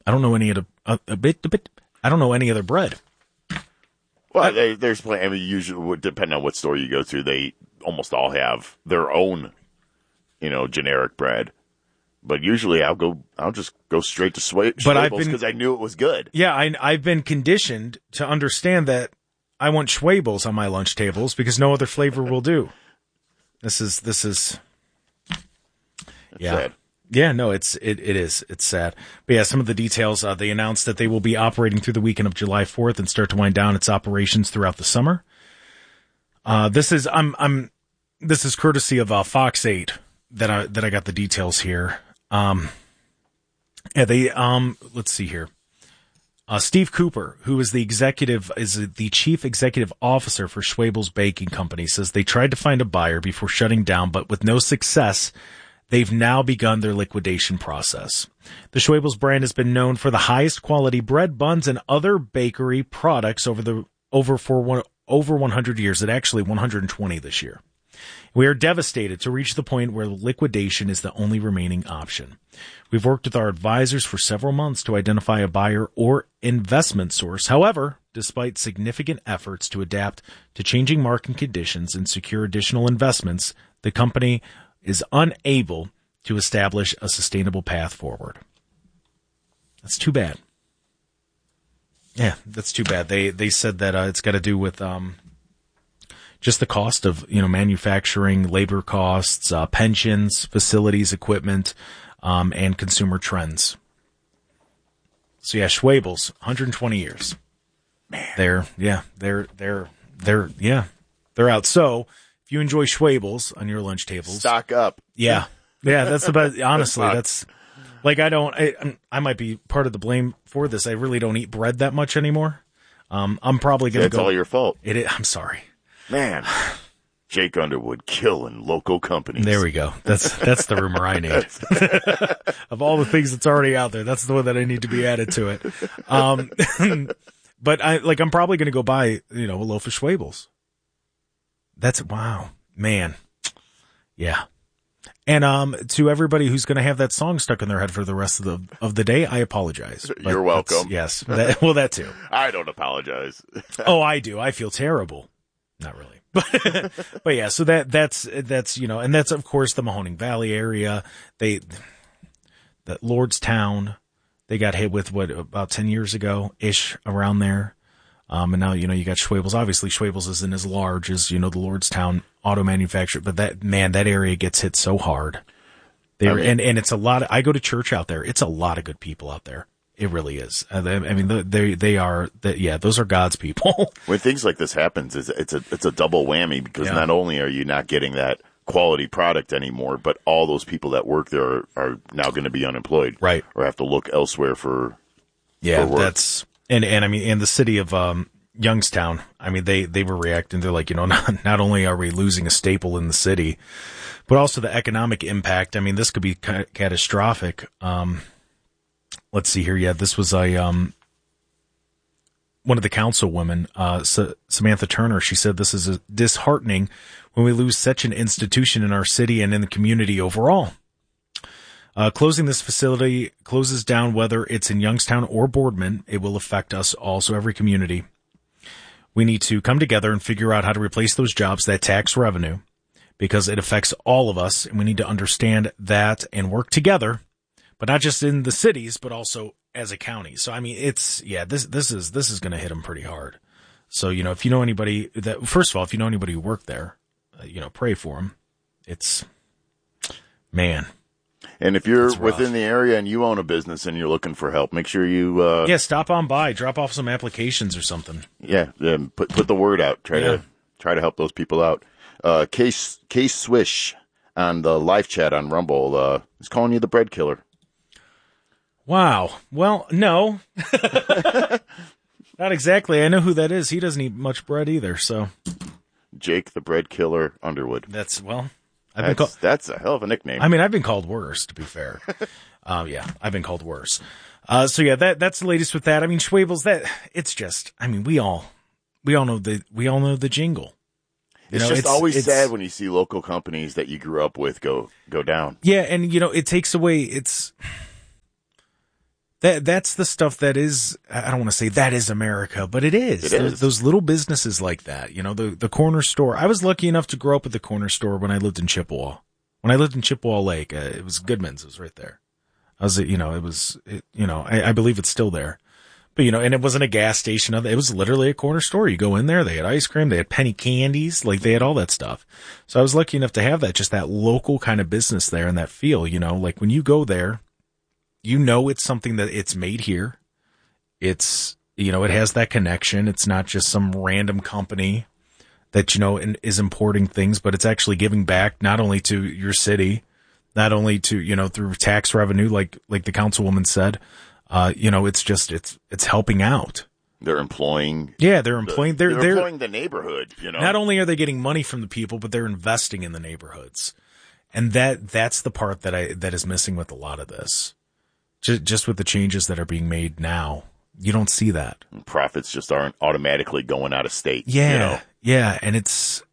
I don't know any other I don't know any other bread. Well, there's plenty. I mean, usually, depending on what store you go to, they almost all have their own, generic bread. But usually, I'll just go straight to Schwabel's because I knew it was good. Yeah, I've been conditioned to understand that I want Schwabel's on my lunch tables because no other flavor will do. This is. Yeah. Sad. Yeah, no, it is. It's sad. But yeah, some of the details, they announced that they will be operating through the weekend of July 4th and start to wind down its operations throughout the summer. This is courtesy of Fox 8 that I got the details here. Let's see here. Steve Cooper, who is the chief executive officer for Schwabel's Baking Company, says they tried to find a buyer before shutting down, but with no success, they've now begun their liquidation process. The Schwabel's brand has been known for the highest quality bread, buns, and other bakery products over 100 years. At actually 120 this year. We are devastated to reach the point where liquidation is the only remaining option. We've worked with our advisors for several months to identify a buyer or investment source. However, despite significant efforts to adapt to changing market conditions and secure additional investments, the company is unable to establish a sustainable path forward. That's too bad. Yeah, that's too bad. They said that it's got to do with just the cost of manufacturing, labor costs, pensions, facilities, equipment, and consumer trends. So yeah, Schwabel's 120 years. Man, they're out. So if you enjoy Schwabel's on your lunch tables, stock up. Yeah, that's the best. Honestly, that's like I might be part of the blame for this. I really don't eat bread that much anymore. I'm probably gonna go. It's all your fault. I'm sorry. Man, Jake Underwood killing local companies. There we go. That's the rumor I need. Of all the things that's already out there, that's the one that I need to be added to it. But I'm probably going to go buy, a loaf of Schwabel's. Wow, man. Yeah. And to everybody who's going to have that song stuck in their head for the rest of the day, I apologize. You're welcome. Yes. That too. I don't apologize. Oh, I do. I feel terrible. Not really. But yeah, so that's and that's of course the Mahoning Valley area. That Lordstown, they got hit with about 10 years ago ish, around there. And now, you got Schwabel's. Obviously Schwabel's isn't as large as, the Lordstown auto manufacturer, but that area gets hit so hard. And it's a lot I go to church out there. It's a lot of good people out there. It really is. I mean, those are God's people. When things like this happens, it's a double whammy because not only are you not getting that quality product anymore, but all those people that work there are now going to be unemployed, right? Or have to look elsewhere for work. That's and I mean, in the city of Youngstown, I mean, they were reacting. They're like, not only are we losing a staple in the city, but also the economic impact. I mean, this could be catastrophic. Let's see here. Yeah, this was one of the councilwomen, Samantha Turner. She said this is disheartening when we lose such an institution in our city and in the community overall. Closing this facility closes down, whether it's in Youngstown or Boardman, it will affect us also, every community. We need to come together and figure out how to replace those jobs, that tax revenue, because it affects all of us, and we need to understand that and work together. But not just in the cities, but also as a county. So, I mean, this is going to hit them pretty hard. So, if you know anybody first of all, if you know anybody who worked there, pray for them. Man. And if you're within the area and you own a business and you're looking for help, make sure you, stop on by, drop off some applications or something. Yeah. Put the word out. Try to help those people out. Case Swish on the live chat on Rumble, is calling you the bread killer. Wow. Well, no. Not exactly. I know who that is. He doesn't eat much bread either, so. Jake the Bread Killer Underwood. That's a hell of a nickname. I mean, I've been called worse, to be fair. I've been called worse. So yeah, that's the latest with that. I mean, Schwabel's, it's just, I mean, we all know the jingle. It's always sad when you see local companies that you grew up with go down. Yeah. And it takes away, That's the stuff that is, I don't want to say that is America, but it is. It is. Those little businesses like that, you know, the corner store. I was lucky enough to grow up at the corner store when I lived in Chippewa. When I lived in Chippewa Lake, it was Goodman's. It was right there. I believe it's still there. But, you know, and it wasn't a gas station. It was literally a corner store. You go in there, they had ice cream, they had penny candies, like they had all that stuff. So I was lucky enough to have that, just that local kind of business there and that feel, you know, like when you go there, you know, it's something that it's made here. It's, you know, it has that connection. It's not just some random company that, you know, is importing things, but it's actually giving back not only to your city, not only to, you know, through tax revenue, like the councilwoman said, you know, it's just, it's helping out. They're employing. Yeah, they're employing. They're employing the neighborhood, you know. Not only are they getting money from the people, but they're investing in the neighborhoods. And that's the part that is missing with a lot of this. Just with the changes that are being made now. You don't see that. Profits just aren't automatically going out of state. Yeah. You know? Yeah. And it's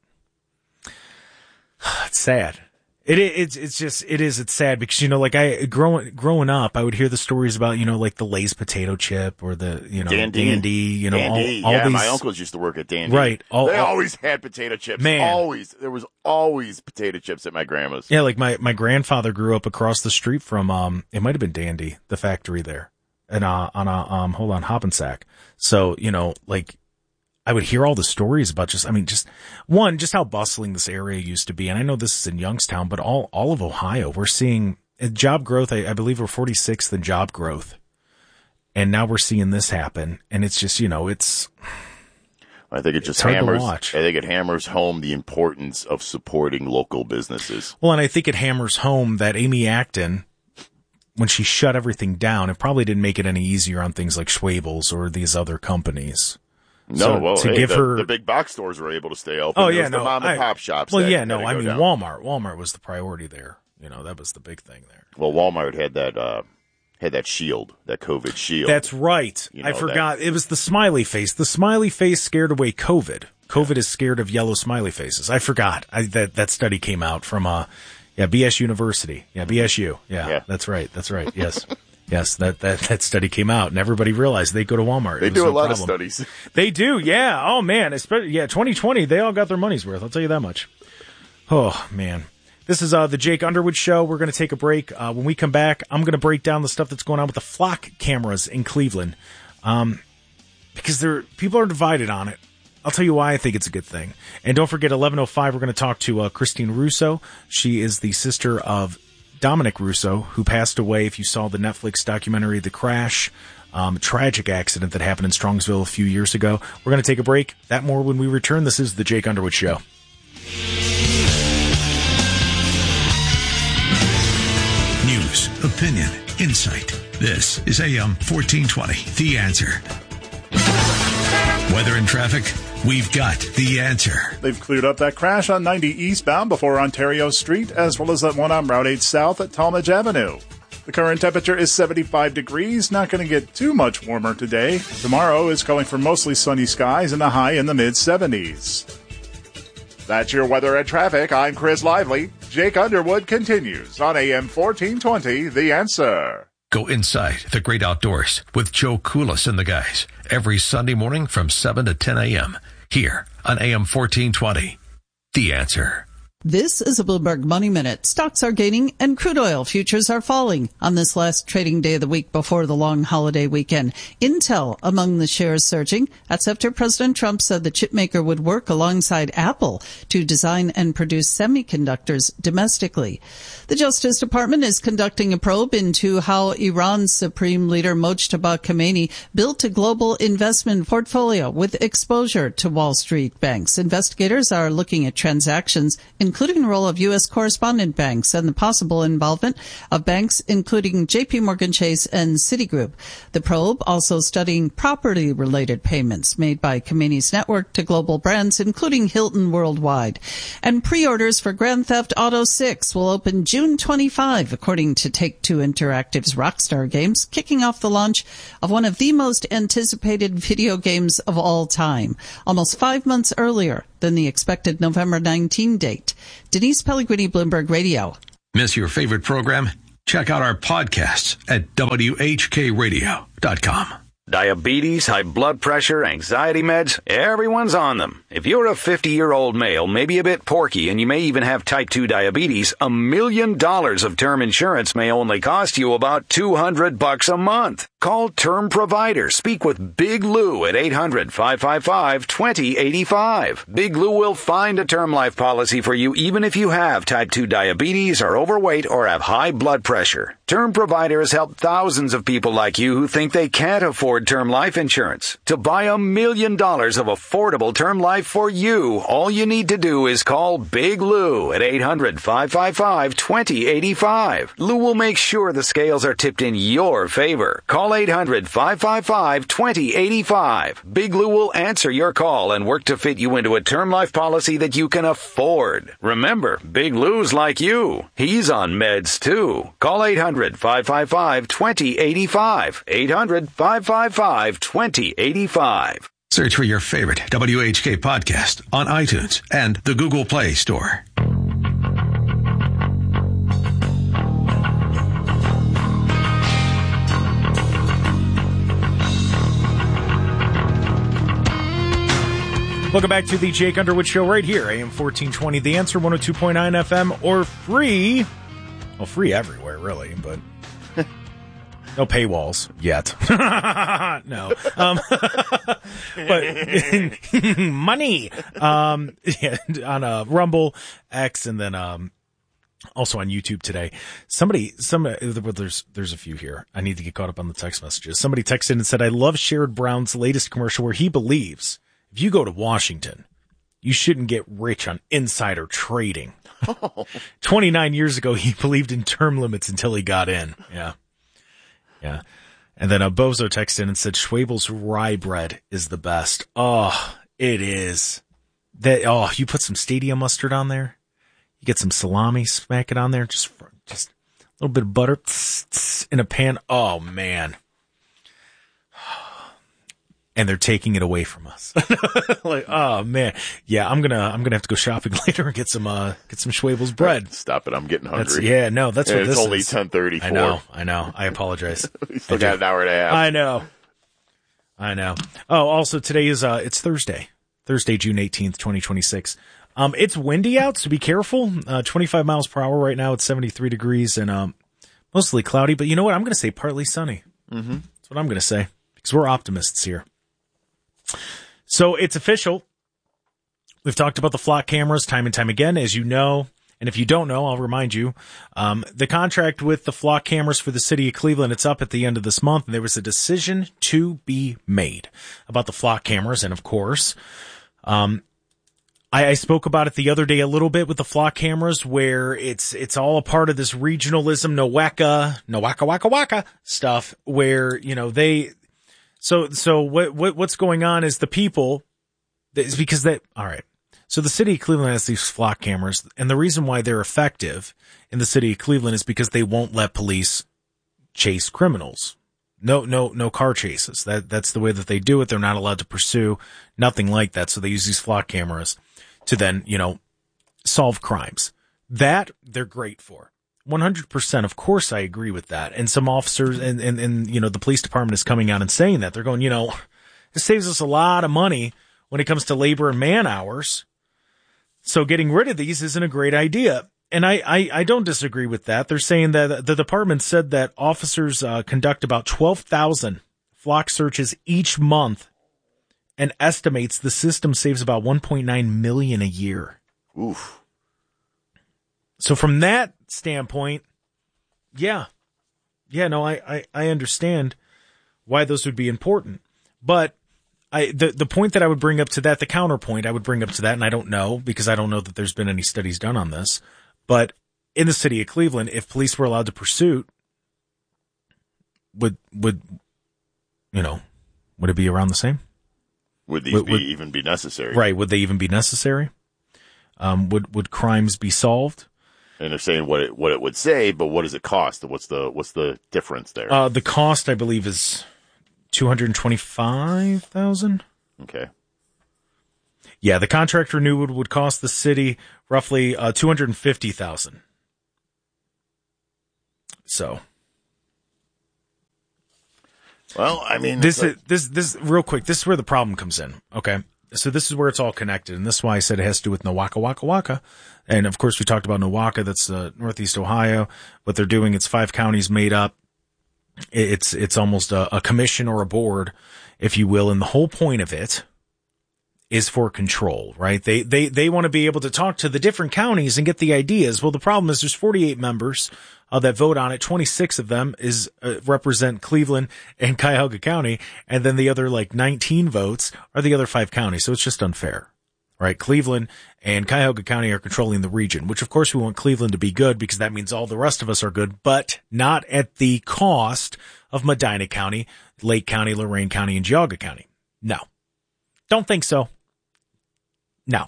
sad. It's sad because, you know, like growing up, I would hear the stories about, you know, like the Lay's potato chip or the, you know, Dandy, you know, Dandy. all these. My uncles used to work at Dandy. Right. They always had potato chips. Man. Always. There was always potato chips at my grandma's. Yeah. Like my grandfather grew up across the street from, it might have been Dandy, the factory there and, Hoppensack. So, you know, like, I would hear all the stories about just how bustling this area used to be. And I know this is in Youngstown, but all of Ohio, we're seeing job growth. I believe we're 46th in job growth. And now we're seeing this happen. And it's just, you know, I think it just hammers. I think it hammers home the importance of supporting local businesses. Well, and I think it hammers home that Amy Acton, when she shut everything down, it probably didn't make it any easier on things like Schwabel's or these other companies. No, so the big box stores were able to stay open. Oh, yeah, the mom and pop shops. Well, yeah, no, I mean, down. Walmart was the priority there. You know, that was the big thing there. Well, Walmart had that shield, that COVID shield. That's right. You know, I forgot. It was the smiley face. The smiley face scared away COVID. COVID is scared of yellow smiley faces. I forgot. That study came out from, BS University. Yeah, BSU. Yeah, that's right. Yes. Yes, that study came out, and everybody realized they go to Walmart. They do a lot of studies. They do, yeah. Oh, man. 2020, they all got their money's worth. I'll tell you that much. Oh, man. This is the Jake Underwood Show. We're going to take a break. When we come back, I'm going to break down the stuff that's going on with the flock cameras in Cleveland. Because people are divided on it. I'll tell you why I think it's a good thing. And don't forget, 11:05, we're going to talk to Christine Russo. She is the sister of Dominic Russo, who passed away. If you saw the Netflix documentary, The Crash, tragic accident that happened in Strongsville a few years ago. We're going to take a break. That more when we return. This is the Jake Underwood Show. News, opinion, insight. This is AM 1420, The Answer. Weather and traffic, we've got the answer. They've cleared up that crash on 90 eastbound before Ontario Street, as well as that one on Route 8 south at Talmadge Avenue. The current temperature is 75 degrees, not going to get too much warmer today. Tomorrow is calling for mostly sunny skies and a high in the mid-70s. That's your weather and traffic. I'm Chris Lively. Jake Underwood continues on AM 1420, The Answer. Go inside the great outdoors with Joe Koulis and the guys every Sunday morning from 7 to 10 a.m. here on AM 1420. The Answer. This is a Bloomberg Money Minute. Stocks are gaining and crude oil futures are falling on this last trading day of the week before the long holiday weekend. Intel among the shares surging. That's after President Trump said the chipmaker would work alongside Apple to design and produce semiconductors domestically. The Justice Department is conducting a probe into how Iran's Supreme Leader Mojtaba Khamenei built a global investment portfolio with exposure to Wall Street banks. Investigators are looking at transactions including the role of U.S. correspondent banks and the possible involvement of banks including J.P. Morgan Chase and Citigroup. The probe also studying property-related payments made by Khamenei's network to global brands, including Hilton Worldwide. And pre-orders for Grand Theft Auto 6 will open June 25, according to Take-Two Interactive's Rockstar Games, kicking off the launch of one of the most anticipated video games of all time, almost 5 months earlier than the expected November 19 date. Denise Pellegrini, Bloomberg Radio. Miss your favorite program? Check out our podcasts at WHKRadio.com. Diabetes, high blood pressure, anxiety meds, everyone's on them. If you're a 50-year-old male, maybe a bit porky, and you may even have type 2 diabetes, $1 million of term insurance may only cost you about $200 a month. Call Term Provider. Speak with Big Lou at 800-555-2085. Big Lou will find a term life policy for you even if you have type 2 diabetes, are overweight, or have high blood pressure. Term Provider has helped thousands of people like you who think they can't afford term life insurance. To buy $1 million of affordable term life for you, all you need to do is call Big Lou at 800-555-2085. Lou will make sure the scales are tipped in your favor. Call 800-555-2085. Big Lou will answer your call and work to fit you into a term life policy that you can afford. Remember, Big Lou's like you. He's on meds too. Call 800-555-2085. 800-555-2085. Search for your favorite WHK podcast on iTunes and the Google Play Store. Welcome back to the Jake Underwood Show right here, AM 1420, The Answer, 102.9 FM, or free. Well, free everywhere, really, but no paywalls yet. No. But money. Yeah, on Rumble, X, and then also on YouTube today. Somebody, well, there's a few here. I need to get caught up on the text messages. Somebody texted and said, I love Sherrod Brown's latest commercial where he believes if you go to Washington, you shouldn't get rich on insider trading. 29 years ago, he believed in term limits until he got in. Yeah. Yeah. And then Bozo texted in and said, Schwabel's rye bread is the best. Oh, it is. You put some stadium mustard on there. You get some salami, smack it on there. Just a little bit of butter in a pan. Oh, man. And they're taking it away from us. Like, oh man. Yeah, I'm gonna have to go shopping later and get some Schwabel's bread. Stop it, I'm getting hungry. That's what this is. It's only 10:34. I know. I apologize. We still got an hour and a half. I know. Oh, also today is it's Thursday, June 18th, 2026. It's windy out, so be careful. 25 miles per hour right now. It's 73 degrees and mostly cloudy, but you know what? I'm gonna say partly sunny. Mm-hmm. That's what I'm gonna say because we're optimists here. So it's official. We've talked about the flock cameras time and time again, as you know. And if you don't know, I'll remind you, the contract with the flock cameras for the city of Cleveland, it's up at the end of this month. And there was a decision to be made about the flock cameras. And of course, I spoke about it the other day a little bit with the flock cameras where it's all a part of this regionalism, no waka stuff where, So what's going on is the people, is because all right. So the city of Cleveland has these flock cameras, and the reason why they're effective in the city of Cleveland is because they won't let police chase criminals. No car chases. That's the way that they do it. They're not allowed to pursue, nothing like that. So they use these flock cameras to then, solve crimes. That they're great for. 100%. Of course, I agree with that. And some officers and the police department is coming out and saying that. They're going, it saves us a lot of money when it comes to labor and man hours. So getting rid of these isn't a great idea. And I don't disagree with that. They're saying that the department said that officers conduct about 12,000 flock searches each month and estimates the system saves about $1.9 million a year. Oof. So from that standpoint, I understand why those would be important. But the point that I would bring up to that, the counterpoint I would bring up to that, and I don't know because I don't know that there's been any studies done on this, but in the city of Cleveland, if police were allowed to pursue, would it be around the same? Would these even be necessary? Right. Would they even be necessary? Would crimes be solved? And they're saying what it would say, but what does it cost? What's the difference there? The cost, I believe, is $225,000. Okay. Yeah, the contract renewal would cost the city roughly $250,000. So. Well, I mean, this real quick. This is where the problem comes in. Okay. So this is where it's all connected. And this is why I said it has to do with Nowaka, Waka, Waka. And of course we talked about Nowaka. That's, Northeast Ohio. What they're doing, it's 5 counties made up. It's almost a commission or a board, if you will. And the whole point of it is for control, right? They want to be able to talk to the different counties and get the ideas. Well, the problem is there's 48 members that vote on it. 26 of them represent Cleveland and Cuyahoga County. And then the other 19 votes are the other 5 counties. So it's just unfair, right? Cleveland and Cuyahoga County are controlling the region, which of course we want Cleveland to be good because that means all the rest of us are good, but not at the cost of Medina County, Lake County, Lorain County, and Geauga County. No, don't think so. No,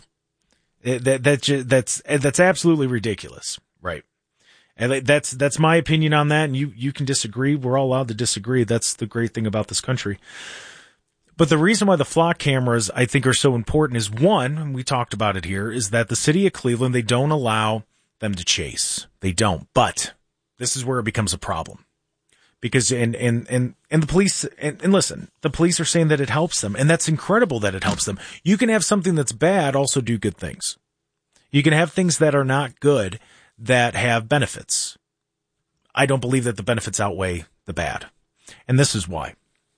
that's absolutely ridiculous, right? And that's my opinion on that. And you can disagree. We're all allowed to disagree. That's the great thing about this country. But the reason why the flock cameras, I think, are so important is, one, and we talked about it here, is that the city of Cleveland, they don't allow them to chase. They don't. But this is where it becomes a problem. Because, and the police, and listen, the police are saying that it helps them, and that's incredible that it helps them. You can have something that's bad also do good things. You can have things that are not good that have benefits. I don't believe that the benefits outweigh the bad. And this is why.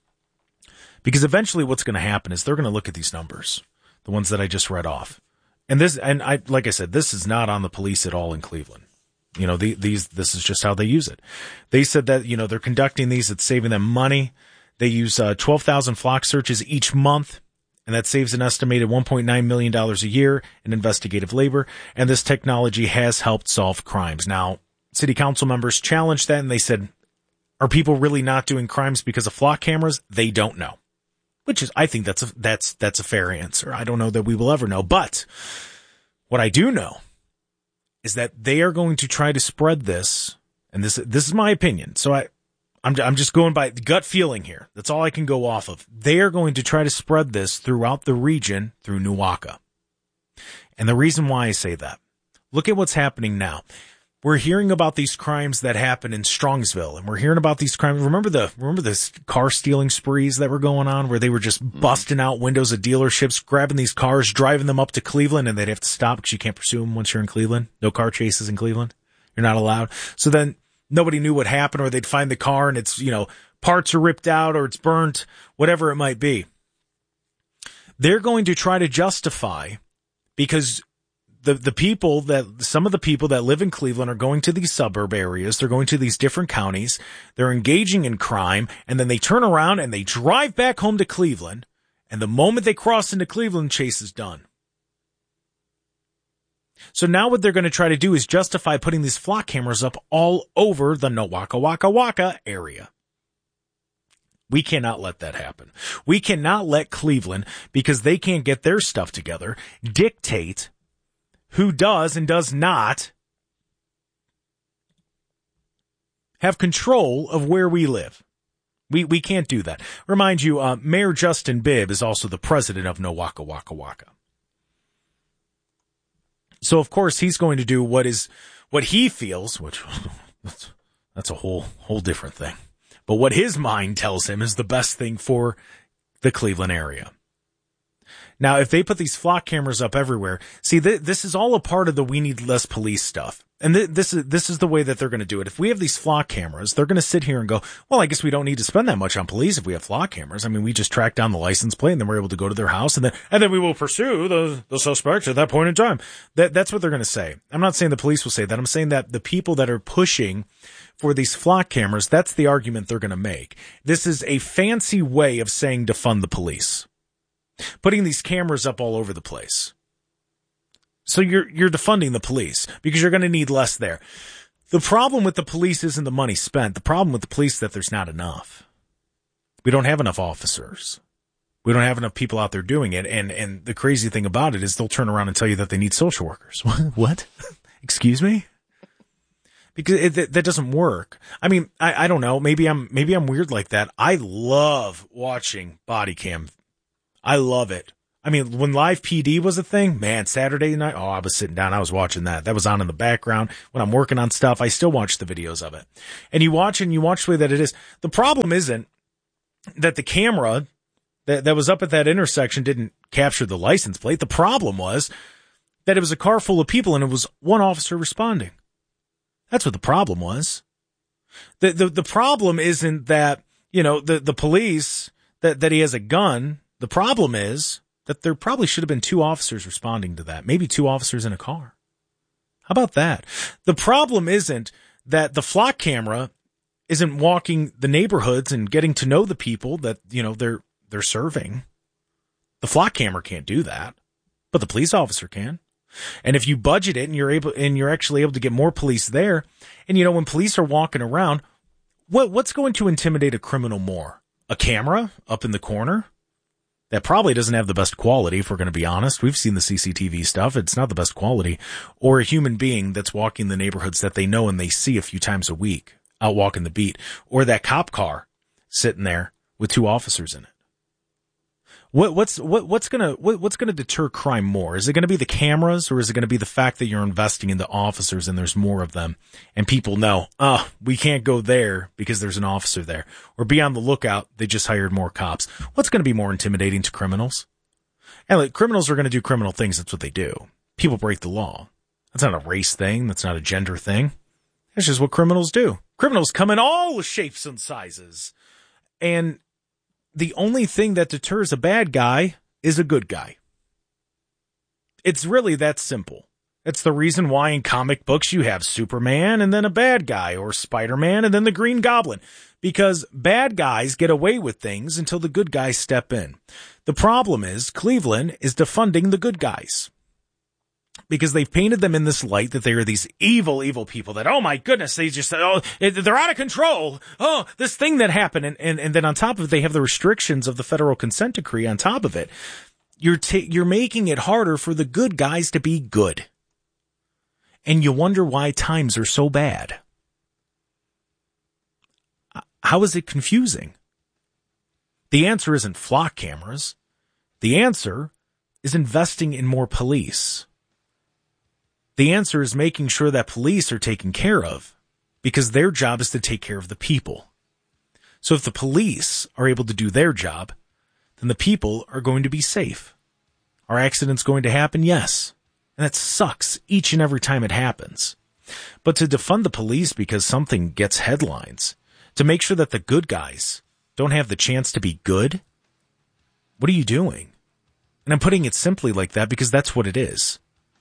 Because eventually what's going to happen is they're going to look at these numbers, the ones that I just read off. And like I said, this is not on the police at all in Cleveland. You know, this is just how they use it. They said that, they're conducting these, it's saving them money. They use 12,000 flock searches each month, and that saves an estimated $1.9 million a year in investigative labor. And this technology has helped solve crimes. Now, city council members challenged that, and they said, are people really not doing crimes because of flock cameras? They don't know. Which is, I think that's a fair answer. I don't know that we will ever know. But what I do know is that they are going to try to spread this, and this is my opinion. So I'm just going by gut feeling here. That's all I can go off of. They are going to try to spread this throughout the region through Nowaka. And the reason why I say that, look at what's happening now. We're hearing about these crimes that happen in Strongsville, and we're hearing about these crimes. Remember the car stealing sprees that were going on, where they were just busting out windows of dealerships, grabbing these cars, driving them up to Cleveland, and they'd have to stop because you can't pursue them once you're in Cleveland. No car chases in Cleveland. You're not allowed. So then nobody knew what happened, or they'd find the car and it's, parts are ripped out or it's burnt, whatever it might be. They're going to try to justify, because some of the people that live in Cleveland are going to these suburb areas. They're going to these different counties. They're engaging in crime, and then they turn around and they drive back home to Cleveland. And the moment they cross into Cleveland, chase is done. So now what they're going to try to do is justify putting these flock cameras up all over the Nowaka, Waka, Waka area. We cannot let that happen. We cannot let Cleveland, because they can't get their stuff together, dictate who does and does not have control of where we live. We can't do that. Remind you, Mayor Justin Bibb is also the president of Nowaka, Waka, Waka. So of course he's going to do what he feels, which that's a whole different thing. But what his mind tells him is the best thing for the Cleveland area. Now, if they put these flock cameras up everywhere, see, this is all a part of the we need less police stuff. And this is the way that they're going to do it. If we have these flock cameras, they're going to sit here and go, well, I guess we don't need to spend that much on police if we have flock cameras. I mean, we just track down the license plate and then we're able to go to their house and then we will pursue the suspects at that point in time. That's what they're going to say. I'm not saying the police will say that. I'm saying that the people that are pushing for these flock cameras, that's the argument they're going to make. This is a fancy way of saying defund the police. Putting these cameras up all over the place. So you're defunding the police because you're going to need less there. The problem with the police isn't the money spent. The problem with the police is that there's not enough. We don't have enough officers. We don't have enough people out there doing it. And the crazy thing about it is they'll turn around and tell you that they need social workers. What? Excuse me? Because that doesn't work. I mean, I don't know. Maybe I'm weird like that. I love watching body cam. I love it. I mean, when live PD was a thing, man, Saturday night, I was sitting down, I was watching that. That was on in the background. When I'm working on stuff, I still watch the videos of it. And you watch the way that it is. The problem isn't that the camera that was up at that intersection didn't capture the license plate. The problem was that it was a car full of people and it was one officer responding. That's what the problem was. The problem isn't that, the police, that he has a gun. The problem is that there probably should have been 2 officers responding to that. Maybe 2 officers in a car. How about that? The problem isn't that the flock camera isn't walking the neighborhoods and getting to know the people that, they're serving. The flock camera can't do that, but the police officer can. And if you budget it and you're actually able to get more police there, and when police are walking around, what's going to intimidate a criminal more? A camera up in the corner? That probably doesn't have the best quality, if we're going to be honest. We've seen the CCTV stuff. It's not the best quality. Or a human being that's walking the neighborhoods that they know and they see a few times a week, out walking the beat. Or that cop car sitting there with 2 officers in it. What's gonna deter crime more? Is it gonna be the cameras, or is it gonna be the fact that you're investing in the officers and there's more of them and people know, we can't go there because there's an officer there, or be on the lookout, they just hired more cops? What's gonna be more intimidating to criminals? And criminals are gonna do criminal things. That's what they do. People break the law. That's not a race thing. That's not a gender thing. That's just what criminals do. Criminals come in all shapes and sizes. And the only thing that deters a bad guy is a good guy. It's really that simple. It's the reason why in comic books you have Superman and then a bad guy, or Spider-Man and then the Green Goblin, because bad guys get away with things until the good guys step in. The problem is Cleveland is defunding the good guys because they've painted them in this light that they are these evil, evil people that, oh my goodness, they just, they're out of control. Oh, this thing that happened. And then on top of it, they have the restrictions of the federal consent decree on top of it. You're making it harder for the good guys to be good. And you wonder why times are so bad. How is it confusing? The answer isn't flock cameras. The answer is investing in more police. The answer is making sure that police are taken care of, because their job is to take care of the people. So if the police are able to do their job, then the people are going to be safe. Are accidents going to happen? Yes. And that sucks each and every time it happens. But to defund the police because something gets headlines, to make sure that the good guys don't have the chance to be good, what are you doing? And I'm putting it simply like that because that's what it is.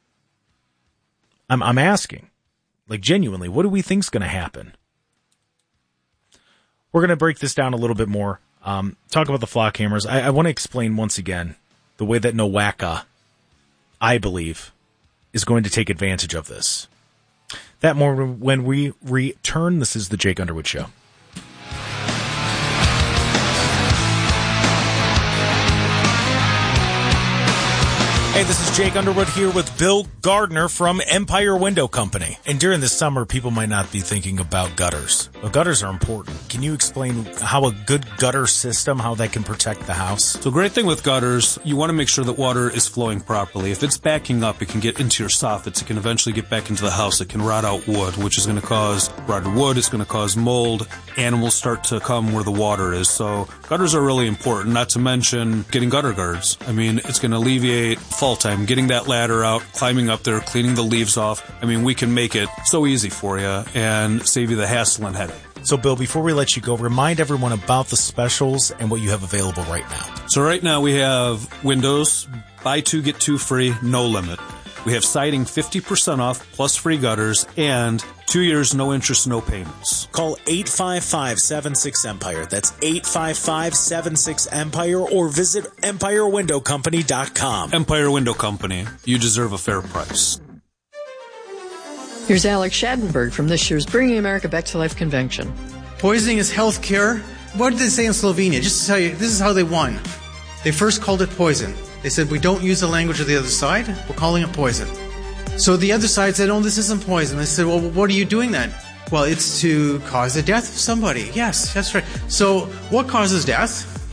I'm asking, genuinely, what do we think's going to happen? We're going to break this down a little bit more. Talk about the flock cameras. I want to explain once again the way that NOACA, I believe, is going to take advantage of this. That more when we return. This is the Jake Underwood Show. Hey, this is Jake Underwood here with Bill Gardner from Empire Window Company. And during the summer, people might not be thinking about gutters. But gutters are important. Can you explain how a good gutter system, how that can protect the house? So great thing with gutters, you want to make sure that water is flowing properly. If it's backing up, it can get into your soffits. It can eventually get back into the house. It can rot out wood, which is going to cause rotted wood. It's going to cause mold. Animals start to come where the water is. So gutters are really important, not to mention getting gutter guards. I mean, it's going to alleviate fall time, getting that ladder out, climbing up there, cleaning the leaves off. I mean, we can make it so easy for you and save you the hassle and headache. So, Bill, before we let you go, remind everyone about the specials and what you have available right now. So right now we have windows, buy 2, get 2 free, no limit. We have siding 50% off plus free gutters and 2 years, no interest, no payments. Call 855-76-EMPIRE. That's 855-76-EMPIRE or visit EmpireWindowCompany.com. Empire Window Company. You deserve a fair price. Here's Alex Schadenberg from this year's Bringing America Back to Life convention. Poisoning is health care. What did they say in Slovenia? Just to tell you, this is how they won. They first called it poison. They said, we don't use the language of the other side. We're calling it poison. So the other side said, oh, this isn't poison. They said, well, what are you doing then? Well, it's to cause the death of somebody. Yes, that's right. So what causes death?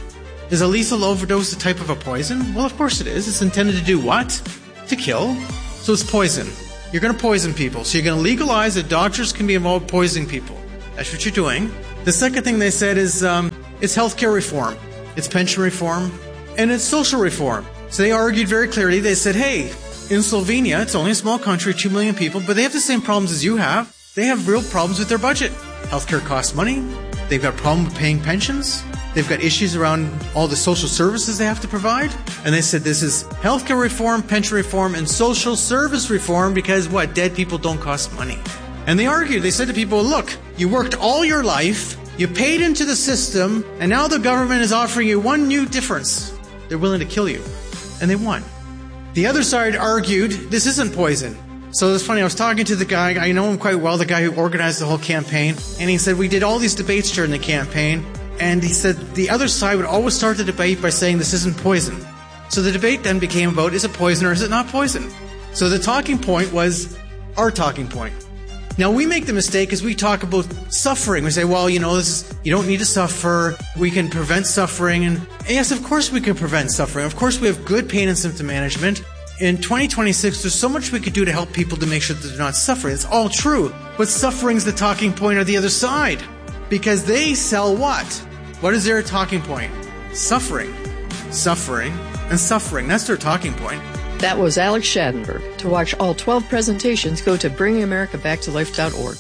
Is a lethal overdose a type of a poison? Well, of course it is. It's intended to do what? To kill. So it's poison. You're going to poison people. So you're going to legalize that doctors can be involved poisoning people. That's what you're doing. The second thing they said is it's healthcare reform, it's pension reform, and it's social reform. So they argued very clearly. They said, hey, in Slovenia, it's only a small country, 2 million people, but they have the same problems as you have. They have real problems with their budget. Healthcare costs money. They've got a problem with paying pensions. They've got issues around all the social services they have to provide. And they said this is healthcare reform, pension reform, and social service reform because what? Dead people don't cost money. And they argued. They said to people, look, you worked all your life, you paid into the system, and now the government is offering you one new difference. They're willing to kill you. And they won. The other side argued this isn't poison. So it's funny, I was talking to the guy, I know him quite well, the guy who organized the whole campaign, and he said we did all these debates during the campaign, and he said the other side would always start the debate by saying this isn't poison. So the debate then became about is it poison or is it not poison? So the talking point was our talking point. Now we make the mistake as we talk about suffering. We say, well, you don't need to suffer. We can prevent suffering. And yes, of course we can prevent suffering. Of course we have good pain and symptom management. In 2026, there's so much we could do to help people to make sure that they're not suffering. It's all true. But suffering's the talking point of the other side. Because they sell what? What is their talking point? Suffering. Suffering and suffering. That's their talking point. That was Alex Schadenberg. To watch all 12 presentations, go to bringingamericabacktolife.org.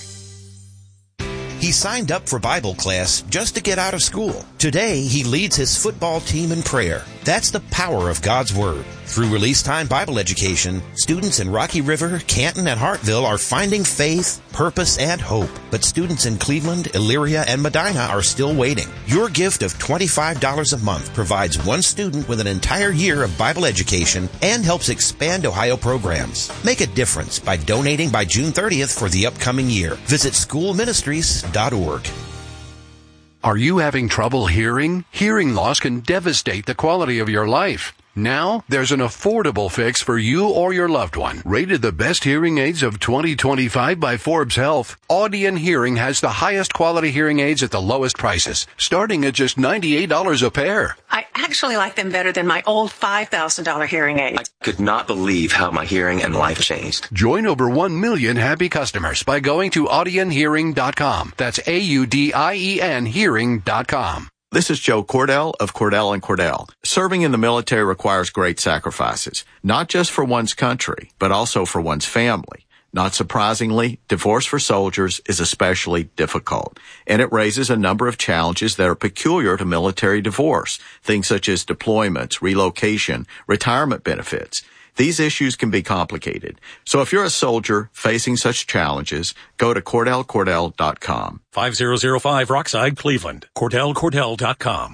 He signed up for Bible class just to get out of school. Today, he leads his football team in prayer. That's the power of God's Word. Through Release Time Bible Education, students in Rocky River, Canton, and Hartville are finding faith, purpose, and hope. But students in Cleveland, Elyria, and Medina are still waiting. Your gift of $25 a month provides one student with an entire year of Bible education and helps expand Ohio programs. Make a difference by donating by June 30th for the upcoming year. Visit schoolministries.org. Are you having trouble hearing? Hearing loss can devastate the quality of your life. Now, there's an affordable fix for you or your loved one. Rated the best hearing aids of 2025 by Forbes Health, Audion Hearing has the highest quality hearing aids at the lowest prices, starting at just $98 a pair. I actually like them better than my old $5,000 hearing aids. I could not believe how my hearing and life changed. Join over 1 million happy customers by going to audionhearing.com. That's AUDIEN hearing.com. This is Joe Cordell of Cordell & Cordell. Serving in the military requires great sacrifices, not just for one's country, but also for one's family. Not surprisingly, divorce for soldiers is especially difficult, and it raises a number of challenges that are peculiar to military divorce, things such as deployments, relocation, retirement benefits. These issues can be complicated. So if you're a soldier facing such challenges, go to CordellCordell.com. 5005 Rockside, Cleveland. CordellCordell.com.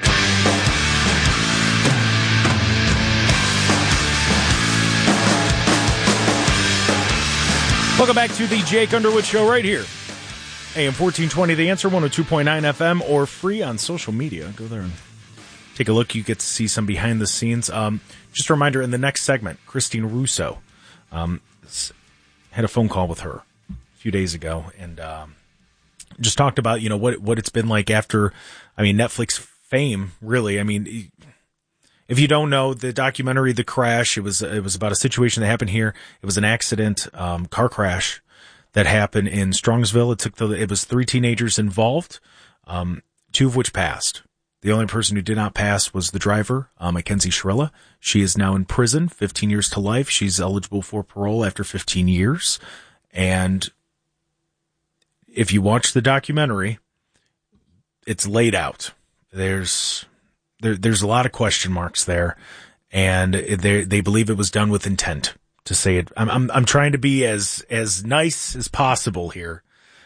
Welcome back to the Jake Underwood Show right here. AM 1420, The Answer, 102.9 FM, or free on social media. Go there and take a look. You get to see some behind the scenes. Just a reminder, in the next segment, Christine Russo had a phone call with her a few days ago and just talked about, what it's been like after, Netflix fame, really. If you don't know, the documentary, The Crash, it was about a situation that happened here. It was an accident, car crash that happened in Strongsville. It was 3 teenagers involved, 2 of which passed. The only person who did not pass was the driver, Mackenzie Shrilla. She is now in prison, 15 years to life. She's eligible for parole after 15 years. And if you watch the documentary, it's laid out. There's a lot of question marks there, and they believe it was done with intent, to say it. I'm trying to be as nice as possible here.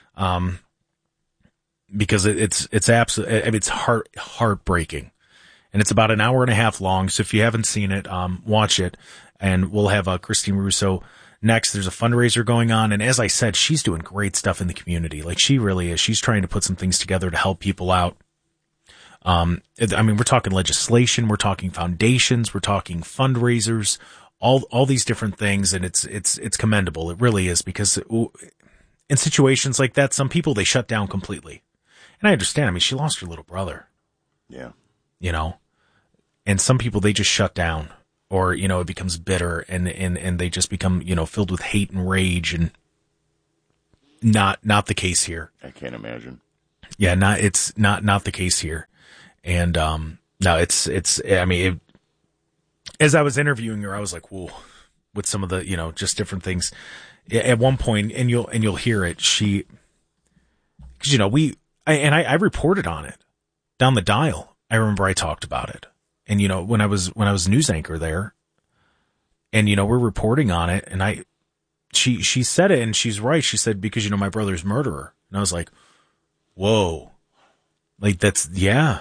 Because it's absolutely, it's heartbreaking, and it's about an hour and a half long. So if you haven't seen it, watch it, and we'll have Christine Russo next. There's a fundraiser going on, and as I said, she's doing great stuff in the community. Like, she really is. She's trying to put some things together to help people out. We're talking legislation, we're talking foundations, we're talking fundraisers, all these different things, and it's commendable. It really is, because in situations like that, some people, they shut down completely. And I understand. She lost her little brother. Yeah. And some people, they just shut down, or, you know, it becomes bitter and they just become, you know, filled with hate and rage, and not the case here. I can't imagine. Yeah, it's not the case here. And, no, I mean, as I was interviewing her, I was like, whoa, with some of the, you know, just different things. At one point, and you'll hear it, cause, you know, I reported on it down the dial. I remember I talked about it. And, you know, when I was news anchor there, and, you know, we're reporting on it, and she said it, and she's right. She said, because, you know, my brother's murderer. And I was like, whoa, like okay.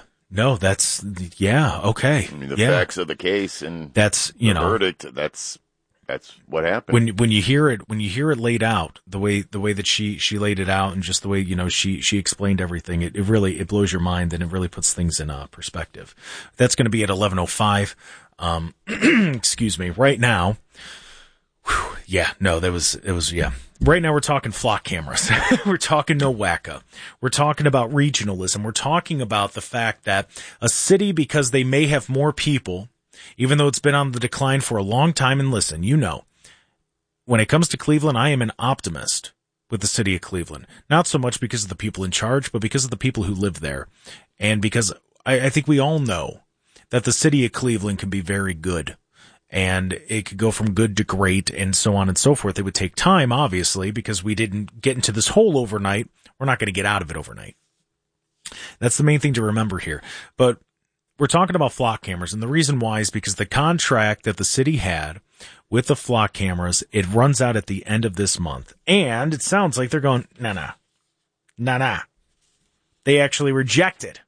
I mean, the facts of the case and that's, you know, verdict, that's what happened. When you hear it laid out, the way that she laid it out, and just the way, you know, she explained everything, it really, it blows your mind, and it really puts things in perspective. That's going to be at 11:05. Excuse me. Right now. Yeah, no, it was. Right now we're talking flock cameras. We're talking NOWACA. We're talking about regionalism. We're talking about the fact that a city, because they may have more people, even though it's been on the decline for a long time. And listen, you know, when it comes to Cleveland, I am an optimist with the city of Cleveland. Not so much because of the people in charge, but because of the people who live there. And because I think we all know that the city of Cleveland can be very good. And it could go from good to great, and so on and so forth. It would take time, obviously, because we didn't get into this hole overnight. We're not going to get out of it overnight. That's the main thing to remember here. But we're talking about flock cameras, and the reason why is because the contract that the city had with the flock cameras, it runs out at the end of this month. And it sounds like they're going, nah. They actually rejected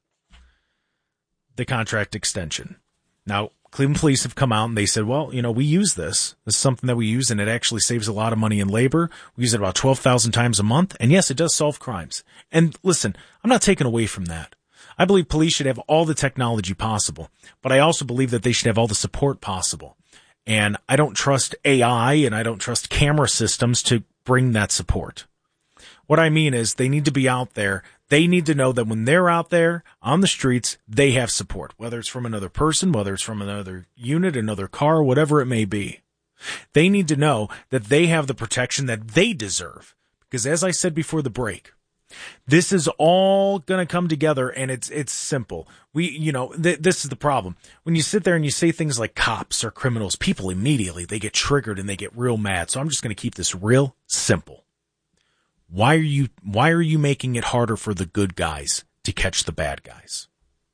the contract extension. Now, Cleveland police have come out and they said, well, you know, we use this. This is something that we use, and it actually saves a lot of money in labor. We use it about 12,000 times a month. And yes, it does solve crimes. And listen, I'm not taking away from that. I believe police should have all the technology possible, but I also believe that they should have all the support possible. And I don't trust AI, and I don't trust camera systems to bring that support. What I mean is they need to be out there. They need to know that when they're out there on the streets, they have support, whether it's from another person, whether it's from another unit, another car, whatever it may be. They need to know that they have the protection that they deserve. Because as I said before the break, this is all going to come together, and it's simple. This is the problem. When you sit there and you say things like cops or criminals, people immediately, they get triggered and they get real mad. So I'm just going to keep this real simple. Why are you making it harder for the good guys to catch the bad guys?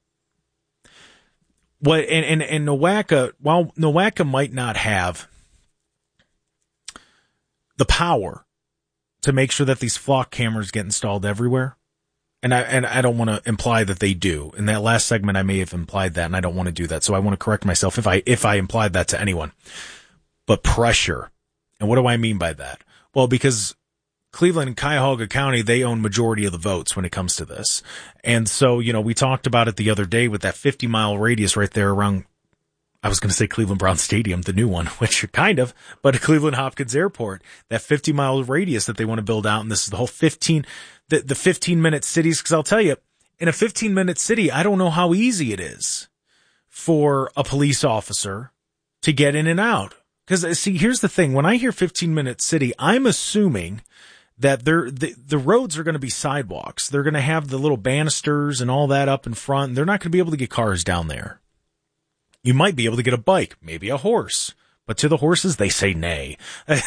And NOWACA, while NOWACA might not have the power to make sure that these flock cameras get installed everywhere, and I don't want to imply that they do. In that last segment, I may have implied that, and I don't want to do that. So I want to correct myself if I implied that to anyone. But pressure. And what do I mean by that? Well, because Cleveland and Cuyahoga County, they own majority of the votes when it comes to this. And so, you know, we talked about it the other day with that 50-mile radius right there around, I was going to say Cleveland Brown Stadium, the new one, which kind of, but Cleveland Hopkins Airport, that 50-mile radius that they want to build out. And this is the whole 15-minute cities. Because I'll tell you, in a 15-minute city, I don't know how easy it is for a police officer to get in and out. Because, see, here's the thing. When I hear 15-minute city, I'm assuming that the roads are going to be sidewalks. They're going to have the little banisters and all that up in front. They're not going to be able to get cars down there. You might be able to get a bike, maybe a horse, but to the horses, they say nay. And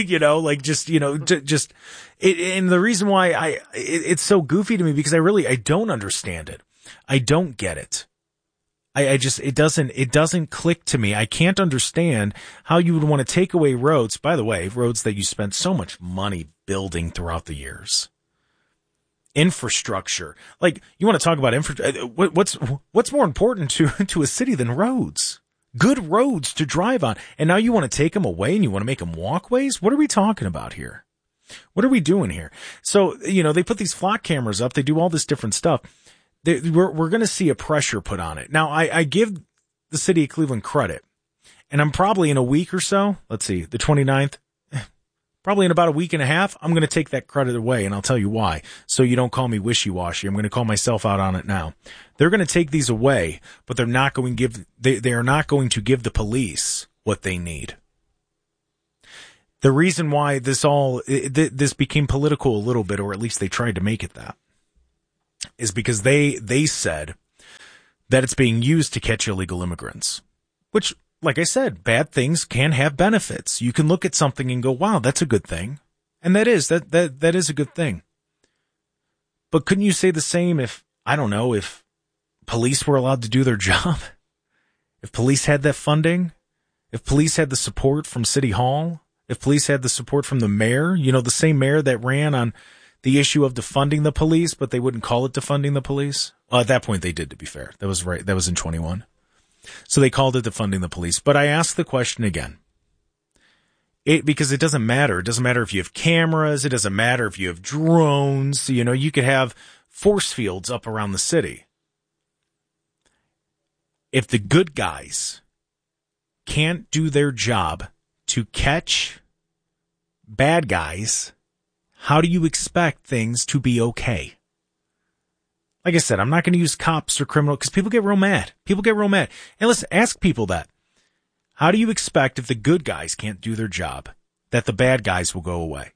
the reason why it's so goofy to me, because I don't understand it. I don't get it. It doesn't click to me. I can't understand how you would want to take away roads. By the way, roads that you spent so much money building throughout the years. Infrastructure. Like, you want to talk about what's more important to a city than roads? Good roads to drive on. And now you want to take them away and you want to make them walkways? What are we talking about here? What are we doing here? So, you know, they put these flock cameras up. They do all this different stuff. We're going to see a pressure put on it. Now, I give the city of Cleveland credit, and I'm probably in a week or so, let's see, the 29th, Probably in about a week and a half, I'm going to take that credit away, and I'll tell you why. So you don't call me wishy-washy. I'm going to call myself out on it now. They're going to take these away, but they're not going to give. They are not going to give the police what they need. The reason why this became political a little bit, or at least they tried to make it that, is because they said that it's being used to catch illegal immigrants, which, like I said, bad things can have benefits. You can look at something and go, wow, that's a good thing. And that is a good thing. But couldn't you say the same if police were allowed to do their job? If police had that funding? If police had the support from City Hall? If police had the support from the mayor? The same mayor that ran on the issue of defunding the police, but they wouldn't call it defunding the police? Well, at that point they did, to be fair. That was right. That was in 21. So they called it defunding the police. But I ask the question again. Because it doesn't matter. It doesn't matter if you have cameras. It doesn't matter if you have drones. You could have force fields up around the city. If the good guys can't do their job to catch bad guys, how do you expect things to be okay? Like I said, I'm not going to use cops or criminals because people get real mad. And listen, ask people that. How do you expect if the good guys can't do their job that the bad guys will go away?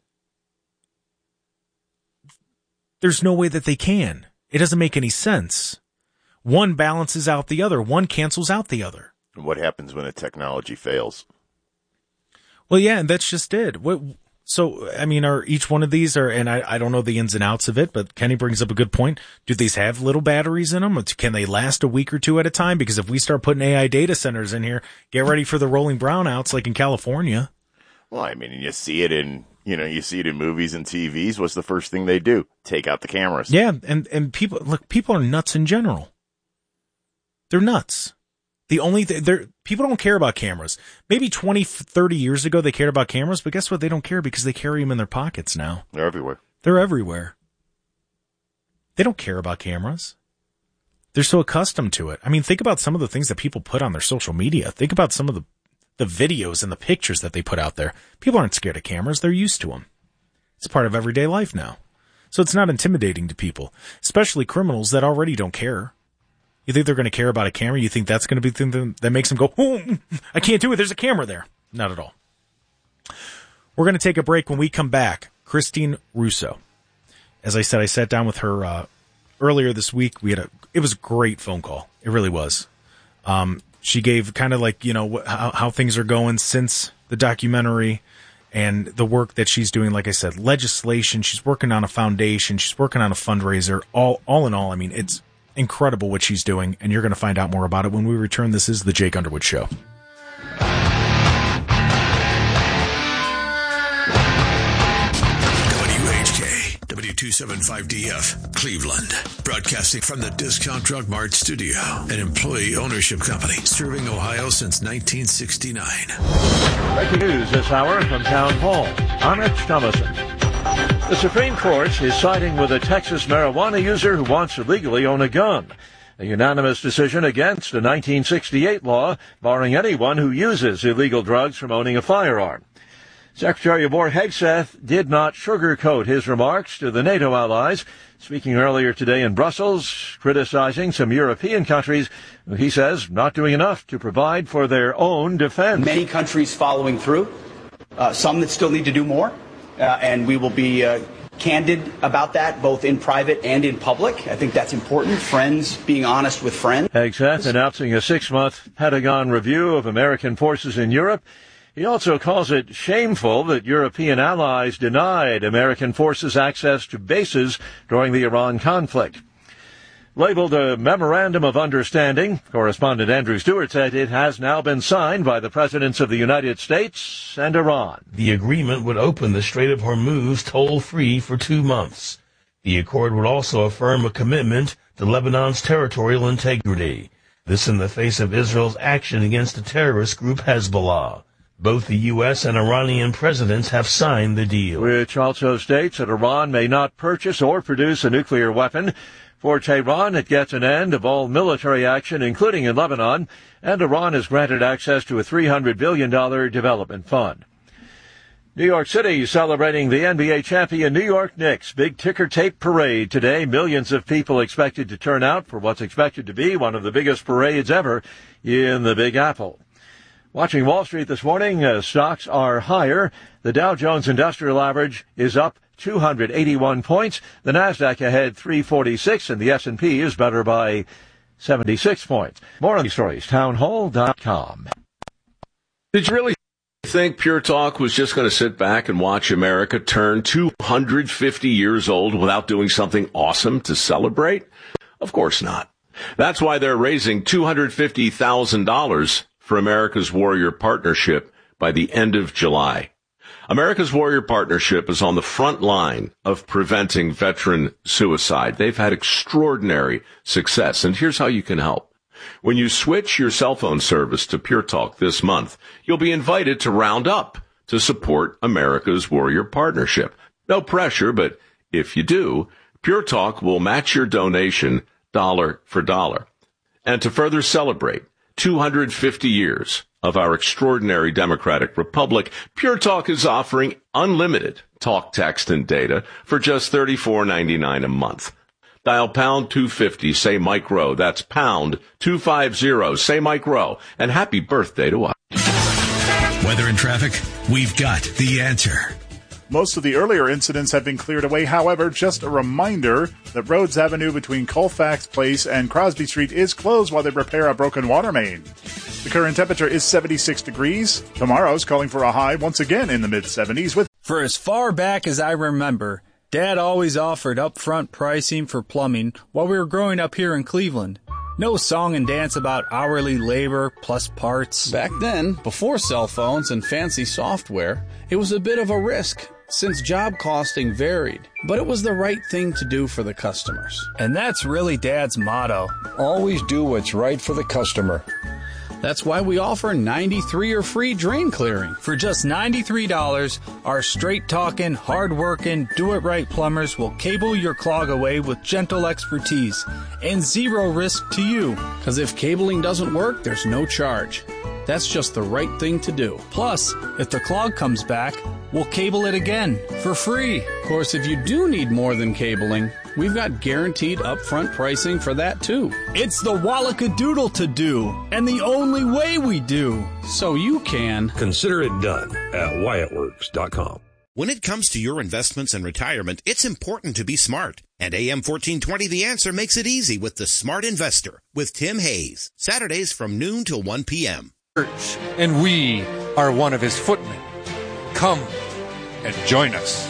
There's no way that they can. It doesn't make any sense. One balances out the other. One cancels out the other. What happens when a technology fails? Well, yeah, and that's just it. So, are each one of these and I don't know the ins and outs of it, but Kenny brings up a good point. Do these have little batteries in them? Can they last a week or two at a time? Because if we start putting AI data centers in here, get ready for the rolling brownouts like in California. Well, you see it in movies and TVs. What's the first thing they do? Take out the cameras. Yeah. And people are nuts in general. They're nuts. The only people don't care about cameras. Maybe 20, 30 years ago they cared about cameras, but guess what? They don't care because they carry them in their pockets now. They're everywhere. They don't care about cameras. They're so accustomed to it. Think about some of the things that people put on their social media. Think about some of the videos and the pictures that they put out there. People aren't scared of cameras. They're used to them. It's part of everyday life now. So it's not intimidating to people, especially criminals that already don't care. You think they're going to care about a camera? You think that's going to be the thing that makes them go, oh, I can't do it. There's a camera there. Not at all. We're going to take a break. When we come back, Christine Russo. As I said, I sat down with her earlier this week. It was a great phone call. It really was. She gave kind of how things are going since the documentary and the work that she's doing. Like I said, legislation. She's working on a foundation. She's working on a fundraiser. All in all, it's incredible what she's doing, and you're going to find out more about it when we return. This is the Jake Underwood Show. WHK, W275DF, Cleveland, broadcasting from the Discount Drug Mart studio, an employee ownership company serving Ohio since 1969. Breaking news this hour from Town Hall. I'm Rich Thomason. The Supreme Court is siding with a Texas marijuana user who wants to legally own a gun. A unanimous decision against a 1968 law barring anyone who uses illegal drugs from owning a firearm. Secretary of War Hegseth did not sugarcoat his remarks to the NATO allies, speaking earlier today in Brussels, criticizing some European countries who he says not doing enough to provide for their own defense. Many countries following through, some that still need to do more. And we will be candid about that, both in private and in public. I think that's important. Friends being honest with friends. Hegseth announcing a 6-month Pentagon review of American forces in Europe. He also calls it shameful that European allies denied American forces access to bases during the Iran conflict. Labeled a Memorandum of Understanding, correspondent Andrew Stewart said it has now been signed by the presidents of the United States and Iran. The agreement would open the Strait of Hormuz toll-free for 2 months. The accord would also affirm a commitment to Lebanon's territorial integrity. This in the face of Israel's action against the terrorist group Hezbollah. Both the U.S. and Iranian presidents have signed the deal. Which also states that Iran may not purchase or produce a nuclear weapon. For Tehran, it gets an end of all military action, including in Lebanon, and Iran is granted access to a $300 billion development fund. New York City celebrating the NBA champion New York Knicks. Big ticker tape parade today. Millions of people expected to turn out for what's expected to be one of the biggest parades ever in the Big Apple. Watching Wall Street this morning, stocks are higher. The Dow Jones Industrial Average is up 281 points. The Nasdaq ahead 346, and the S&P is better by 76 points. More on these stories, townhall.com. Did you really think Pure Talk was just going to sit back and watch America turn 250 years old without doing something awesome to celebrate? Of course not. That's why they're raising $250,000 for America's Warrior Partnership by the end of July. America's Warrior Partnership is on the front line of preventing veteran suicide. They've had extraordinary success, and here's how you can help. When you switch your cell phone service to Pure Talk this month, you'll be invited to round up to support America's Warrior Partnership. No pressure, but if you do, Pure Talk will match your donation dollar for dollar. And to further celebrate 250 years of our extraordinary democratic republic, Pure Talk is offering unlimited talk, text, and data for just $34.99 a month. Dial pound 250, say Mike Rowe. That's pound 250, say Mike Rowe. And happy birthday to us. Weather and traffic, we've got the answer. Most of the earlier incidents have been cleared away. However, just a reminder that Rhodes Avenue between Colfax Place and Crosby Street is closed while they repair a broken water main. The current temperature is 76 degrees. Tomorrow's calling for a high once again in the mid-70s. For as far back as I remember, Dad always offered upfront pricing for plumbing while we were growing up here in Cleveland. No song and dance about hourly labor plus parts. Back then, before cell phones and fancy software, it was a bit of a risk since job costing varied. But it was the right thing to do for the customers. And that's really Dad's motto. Always do what's right for the customer. That's why we offer 93 or free drain clearing. For just $93, our straight-talking, hard-working, do-it-right plumbers will cable your clog away with gentle expertise and zero risk to you. Because if cabling doesn't work, there's no charge. That's just the right thing to do. Plus, if the clog comes back, we'll cable it again for free. Of course, if you do need more than cabling, we've got guaranteed upfront pricing for that, too. It's the Wallackadoodle to do, and the only way we do. So you can consider it done at WyattWorks.com. When it comes to your investments and retirement, it's important to be smart. And AM 1420 The Answer makes it easy with The Smart Investor with Tim Hayes. Saturdays from noon till 1 p.m. And we are one of his footmen. Come and join us.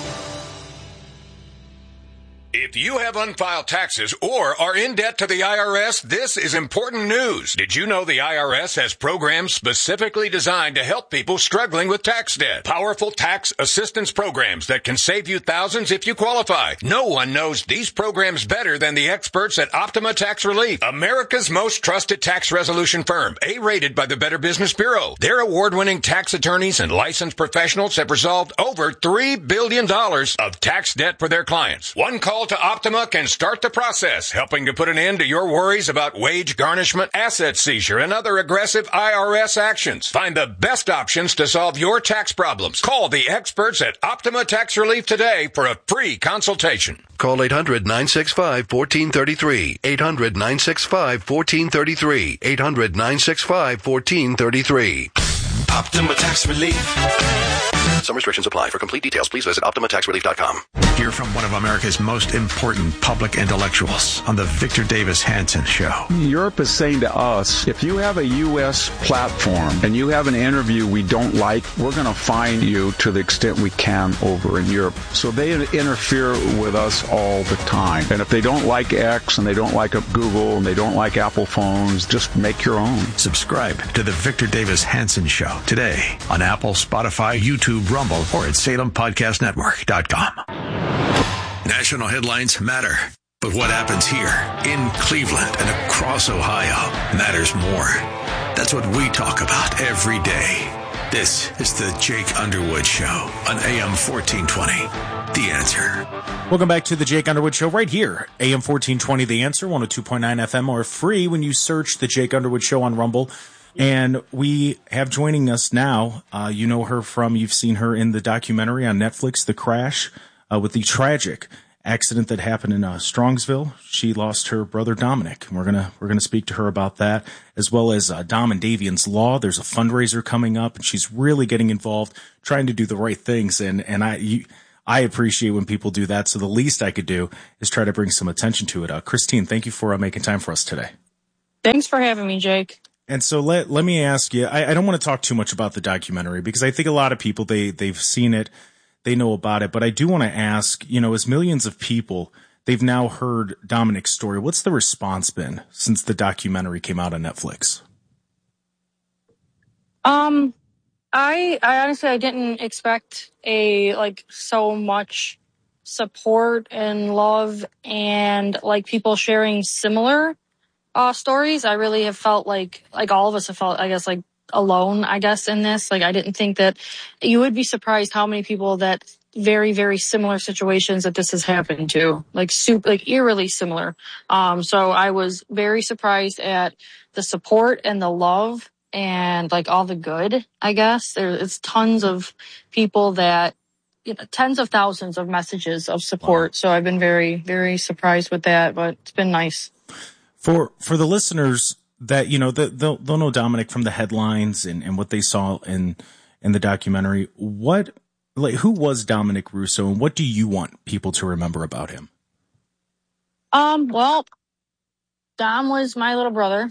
If you have unfiled taxes or are in debt to the IRS, this is important news. Did you know the IRS has programs specifically designed to help people struggling with tax debt? Powerful tax assistance programs that can save you thousands if you qualify. No one knows these programs better than the experts at Optima Tax Relief, America's most trusted tax resolution firm, A-rated by the Better Business Bureau. Their award-winning tax attorneys and licensed professionals have resolved over $3 billion of tax debt for their clients. One call to Optima can start the process, helping to put an end to your worries about wage garnishment, asset seizure, and other aggressive IRS actions. Find the best options to solve your tax problems. Call the experts at Optima Tax Relief today for a free consultation. Call 800-965-1433. 800-965-1433. 800-965-1433. Optima Tax Relief. Some restrictions apply. For complete details, please visit OptimaTaxRelief.com. Hear from one of America's most important public intellectuals on the Victor Davis Hanson Show. Europe is saying to us, if you have a U.S. platform and you have an interview we don't like, we're going to fine you to the extent we can over in Europe. So they interfere with us all the time. And if they don't like X and they don't like Google and they don't like Apple phones, just make your own. Subscribe to the Victor Davis Hanson Show today on Apple, Spotify, YouTube, Rumble, or at SalemPodcastNetwork.com. National headlines matter, but what happens here in Cleveland and across Ohio matters more. That's what we talk about every day. This is the Jake Underwood Show on AM 1420. The Answer. Welcome back to the Jake Underwood Show right here. AM 1420 The Answer, 102.9 FM, or free when you search the Jake Underwood Show on Rumble. And we have joining us now, you know her you've seen her in the documentary on Netflix, The Crash, with the tragic accident that happened in Strongsville. She lost her brother Dominic. And we're gonna speak to her about that, as well as Dom and Davian's Law. There's a fundraiser coming up, and she's really getting involved, trying to do the right things. And I appreciate when people do that. So the least I could do is try to bring some attention to it. Christine, thank you for making time for us today. Thanks for having me, Jake. And so let me ask you, I don't want to talk too much about the documentary because I think a lot of people, they've seen it, they know about it, but I do want to ask, as millions of people, they've now heard Dominic's story. What's the response been since the documentary came out on Netflix? I honestly, I didn't expect so much support and love and people sharing similar stories. I really have felt like all of us have felt, I guess, alone, in this. I didn't think that you would be surprised how many people that very, very similar situations that this has happened to, eerily similar. So I was very surprised at the support and the love and all the good, I guess. There's tons of people that, tens of thousands of messages of support. Wow. So I've been very, very surprised with that, but it's been nice. For the listeners that, they'll know Dominic from the headlines and what they saw in the documentary. Who was Dominic Russo, and what do you want people to remember about him? Well, Dom was my little brother.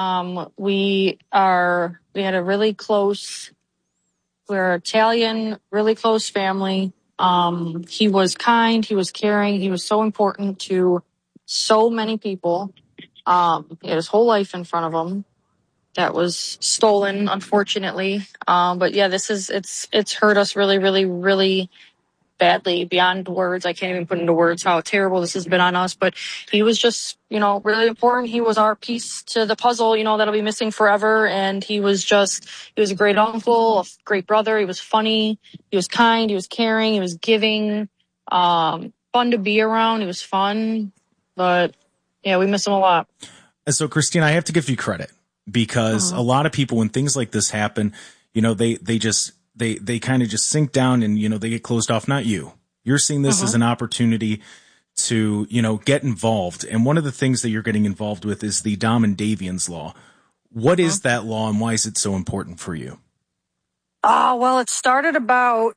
We had a really close, we're Italian, really close family. He was kind, he was caring, he was so important to so many people. He had his whole life in front of him that was stolen, unfortunately. But yeah, it's hurt us really, really, really badly beyond words. I can't even put into words how terrible this has been on us, but he was just, really important. He was our piece to the puzzle, that'll be missing forever. And he was a great uncle, a great brother. He was funny. He was kind. He was caring. He was giving, fun to be around. He was fun, but yeah, we miss him a lot. And so, Christine, I have to give you credit because a lot of people, when things like this happen, they kind of just sink down and, they get closed off. Not you. You're seeing this as an opportunity to, get involved. And one of the things that you're getting involved with is the Dom and Davian's Law. What is that law and why is it so important for you? Well, it started about,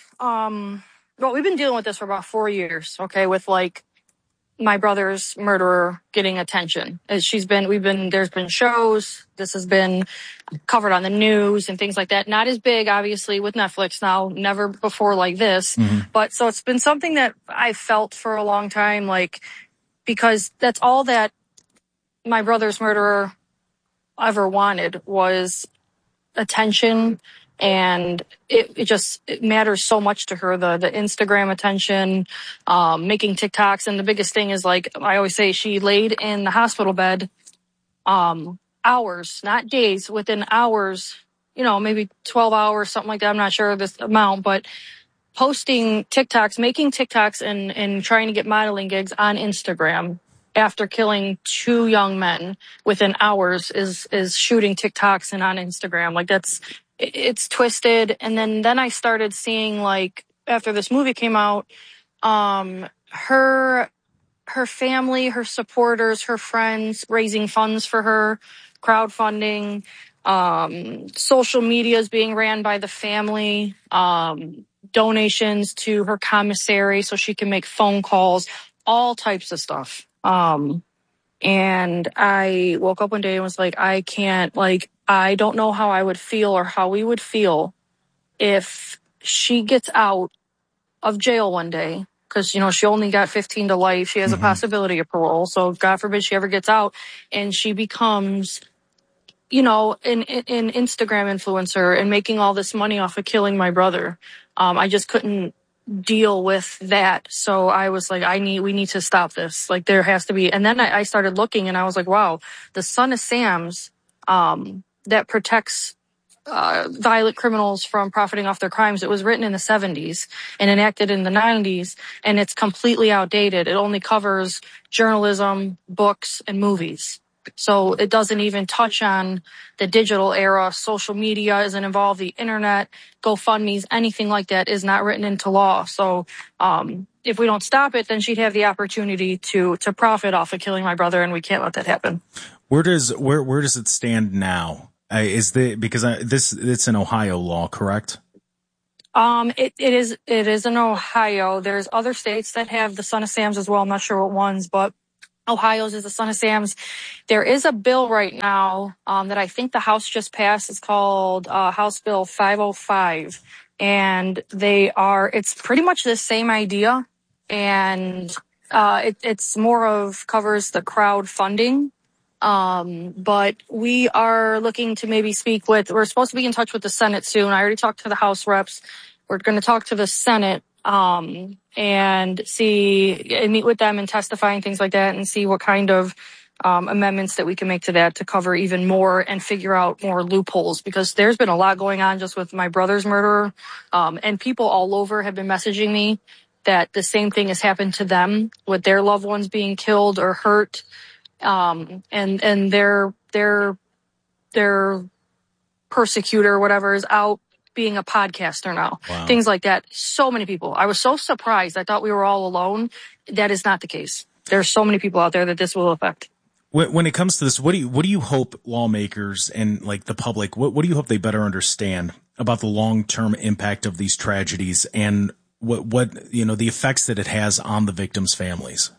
we've been dealing with this for about 4 years. Okay. With my brother's murderer getting attention. There's been shows, this has been covered on the news and things like that. Not as big, obviously, with Netflix now, never before like this. Mm-hmm. But so it's been something that I felt for a long time, because that's all that my brother's murderer ever wanted was attention. And it matters so much to her, the Instagram attention, making TikToks. And the biggest thing is, I always say, she laid in the hospital bed, hours, not days, within hours, maybe 12 hours, something like that. I'm not sure this amount, but posting TikToks, making TikToks and trying to get modeling gigs on Instagram after killing 2 young men within hours is shooting TikToks and on Instagram. It's twisted. And then I started seeing, after this movie came out, her family, her supporters, her friends raising funds for her, crowdfunding, social media is being ran by the family, donations to her commissary so she can make phone calls, all types of stuff. And I woke up one day and was like, I can't, I don't know how I would feel or how we would feel if she gets out of jail one day. Because, she only got 15 to life. She has a possibility of parole. So God forbid she ever gets out and she becomes, an Instagram influencer and making all this money off of killing my brother. I just couldn't deal with that. So I was like, we need to stop this. There has to be. And then I started looking and I was like, wow, the Son of Sam's, that protects violent criminals from profiting off their crimes. It was written in the 70s and enacted in the 90s, and it's completely outdated. It only covers journalism, books, and movies. So it doesn't even touch on the digital era. Social media isn't involved. The internet, GoFundMe's, anything like that is not written into law. So if we don't stop it, then she'd have the opportunity to profit off of killing my brother, and we can't let that happen. Where does it stand now? It's an Ohio law, correct? It is in Ohio. There's other states that have the Son of Sam's as well. I'm not sure what ones, but Ohio's is the Son of Sam's. There is a bill right now that I think the House just passed. It's called House Bill 505, and it's pretty much the same idea, and it's more of covers the crowdfunding. But we are looking to maybe we're supposed to be in touch with the Senate soon. I already talked to the House reps. We're going to talk to the Senate, and meet with them and testify and things like that, and see what kind of amendments that we can make to that to cover even more and figure out more loopholes, because there's been a lot going on just with my brother's murderer. And people all over have been messaging me that the same thing has happened to them with their loved ones being killed or hurt. And their persecutor, whatever, is out being a podcaster now. Wow. Things like that. So many people. I was so surprised. I thought we were all alone. That is not the case. There's so many people out there that this will affect. When it comes to this, what do you hope lawmakers and like the public, what do you hope they better understand about the long-term impact of these tragedies and what the effects that it has on the victims' families?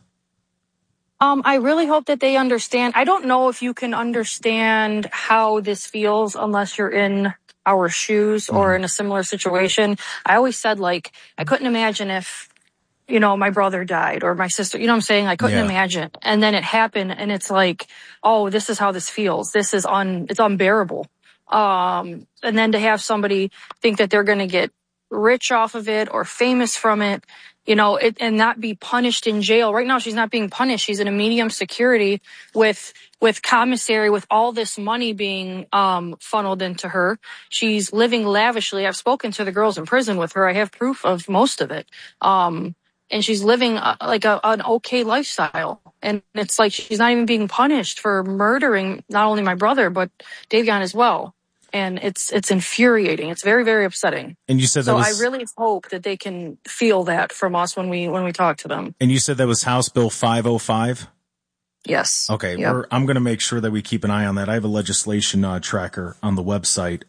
I really hope that they understand. I don't know if you can understand how this feels unless you're in our shoes or in a similar situation. I always said, like, I couldn't imagine if, my brother died or my sister, you know what I'm saying? I couldn't imagine. And then it happened, and it's like, oh, this is how this feels. This is it's unbearable. And then to have somebody think that they're going to get rich off of it or famous from it, and not be punished in jail. Right now, she's not being punished. She's in a medium security with commissary, with all this money being funneled into her. She's living lavishly. I've spoken to the girls in prison with her. I have proof of most of it. And she's living an okay lifestyle. And it's like she's not even being punished for murdering not only my brother, but Davion as well. And it's infuriating. It's very, very upsetting. And you said I really hope that they can feel that from us when we talk to them. And you said that was House Bill 505? Yes. Okay. Yep. I'm going to make sure that we keep an eye on that. I have a legislation tracker on the website.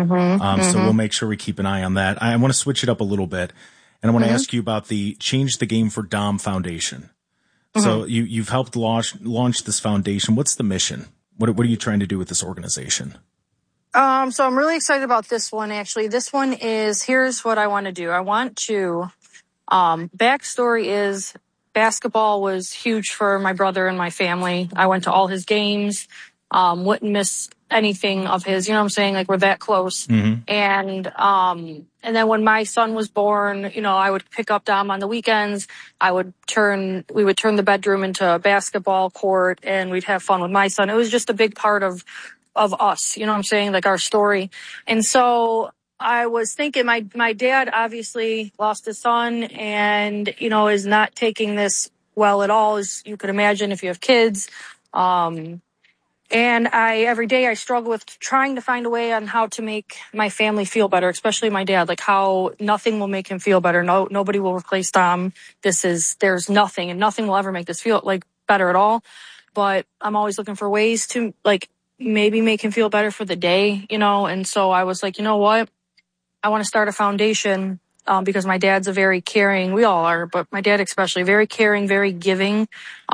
So we'll make sure we keep an eye on that. I want to switch it up a little bit. And I want to ask you about the Change the Game for Dom Foundation. So you've helped launch this foundation. What's the mission? What are you trying to do with this organization? So I'm really excited about this one, actually. This one here's what I want to do. I want to, backstory is basketball was huge for my brother and my family. I went to all his games, wouldn't miss anything of his, you know what I'm saying? Like, we're that close. And then when my son was born, I would pick up Dom on the weekends. We would turn the bedroom into a basketball court, and we'd have fun with my son. It was just a big part of us, you know what I'm saying? Like, our story. And so I was thinking my dad obviously lost his son and, is not taking this well at all, as you could imagine if you have kids. And every day I struggle with trying to find a way on how to make my family feel better, especially my dad, like how nothing will make him feel better. Nobody will replace Dom. There's nothing, and nothing will ever make this feel like better at all. But I'm always looking for ways to maybe make him feel better for the day, and so I was like, you know what? I want to start a foundation because my dad's a very caring, we all are, but my dad especially, very caring, very giving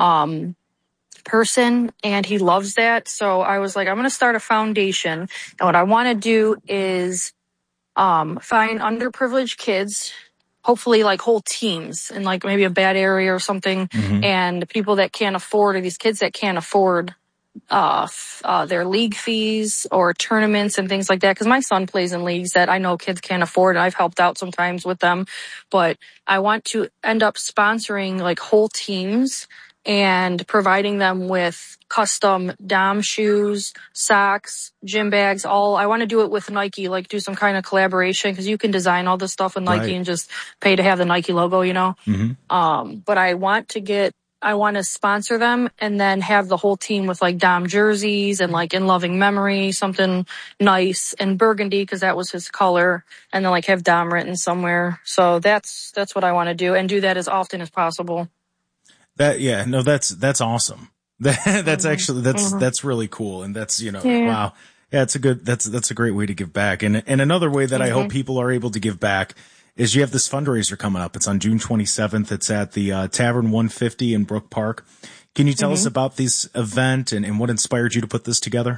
person, and he loves that. So I was like, I'm going to start a foundation, and what I want to do is find underprivileged kids, hopefully like whole teams in like maybe a bad area or something, and people that can't afford, or these kids that can't afford their league fees or tournaments and things like that, because my son plays in leagues that I know kids can't afford, and I've helped out sometimes with them. But I want to end up sponsoring like whole teams and providing them with custom Dom shoes, socks, gym bags, I want to do it with Nike, like do some kind of collaboration, because you can design all this stuff with Nike and just pay to have the Nike logo, But I want to get I want to sponsor them and then have the whole team with like Dom jerseys and like in loving memory, something nice, and burgundy because that was his color, and then like have Dom written somewhere. So that's what I want to do, and do that as often as possible. That's awesome. That's actually, that's really cool. And that's, wow. Yeah, that's a great way to give back. And another way that I hope people are able to give back is you have this fundraiser coming up. It's on June 27th. It's at the Tavern 150 in Brook Park. Can you tell us about this event and what inspired you to put this together?